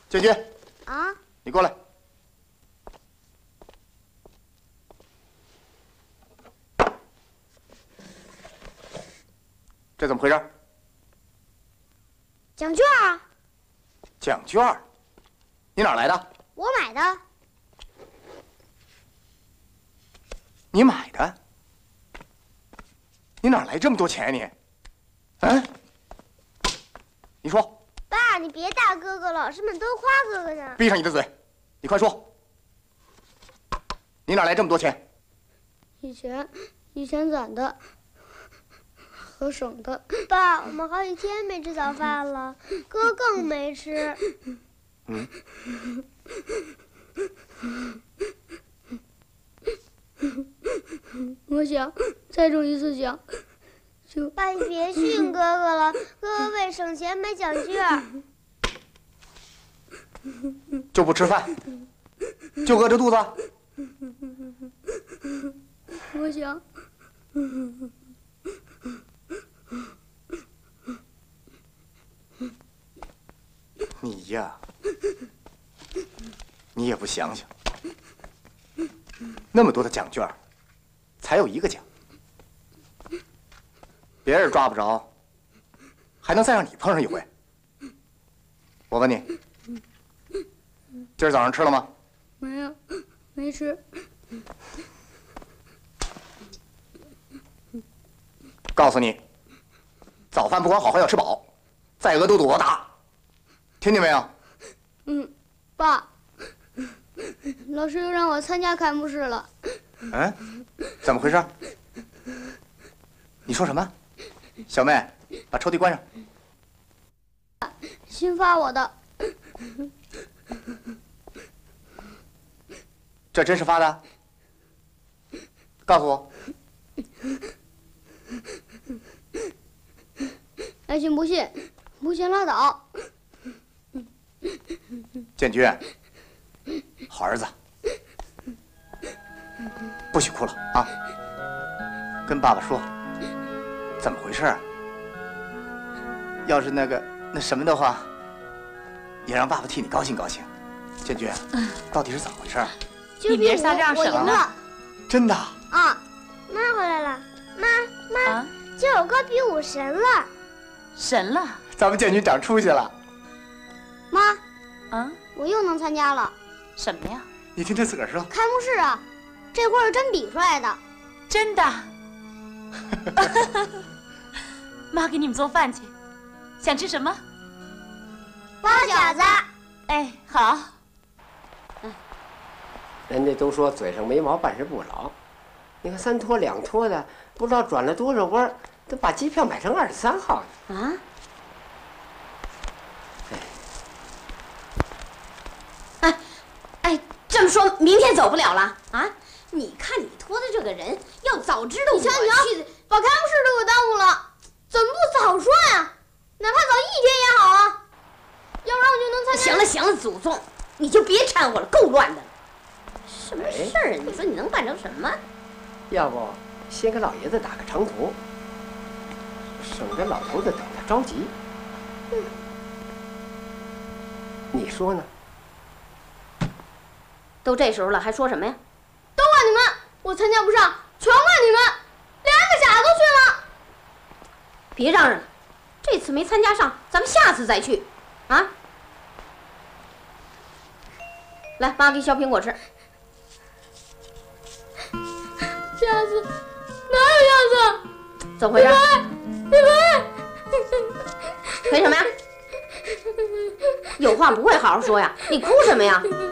建军。 啊， 你过来。这怎么回事？ 奖券啊！ 奖券？你哪儿来的？ 我买的。 你买的？你哪儿来这么多钱呀你？嗯？你说。 爸，你别打哥哥了，老师们都夸哥哥呢。 闭上你的嘴！你快说。你哪来这么多钱？ 以前攒的和省的。爸，我们好几天没吃早饭了，哥更没吃。 嗯。 我想再中一次奖。爸，你别训哥哥了，哥哥为省钱买奖券。 就不吃饭，就饿着肚子。 我想， 你呀，你也不想想，那么多的奖券，才有一个奖，别人抓不着，还能再让你碰上一回。我问你。今儿早上吃了吗？ 没有，没吃。 告诉你，早饭不管好好要吃饱，再饿肚子我打，听见没有？ 嗯，爸，老师又让我参加开幕式了。 嗯，怎么回事？你说什么？小妹，把抽屉关上。 新发我的。 这真是发的？告诉我。 爱信不信，不信拉倒。 建军，好儿子，不许哭了啊！跟爸爸说，怎么回事啊？要是那什么的话，也让爸爸替你高兴高兴。建军，到底是怎么回事？ 你别瞎这样省了。 真的？ 啊，妈回来了。妈，今儿我哥比武神了。 神了？ 咱们建军长出息了。 妈，我又能参加了。 什么呀？ 你听他自个儿说。 开幕式啊，这会儿是真比出来的。 真的。妈给你们做饭去，想吃什么？ 包饺子。 哎，好。 人家都说嘴上没毛，办事不牢。你看3拖2拖的，不知道转了多少弯，都把机票买成23号了啊！哎，这么说明天走不了了啊？你看你拖的这个人，要早知道我去， 把开幕式都给耽误了，怎么不早说呀？哪怕早1天也好啊，要不然我就能参加。 行了，祖宗，你就别掺和了，够乱的了。什么事儿啊？你说你能办成什么？ 要不先给老爷子打个长途，省得老头子等他着急。你说呢？ 都这时候了，还说什么呀？ 都怪你们，我参加不上，全怪你们，连个傻子都去了。 别嚷嚷了，这次没参加上，咱们下次再去，啊！来，妈给你削苹果吃。 下次哪有下次？ 怎么回事？ 你赔！ 赔什么呀？有话不会好好说呀？你哭什么呀？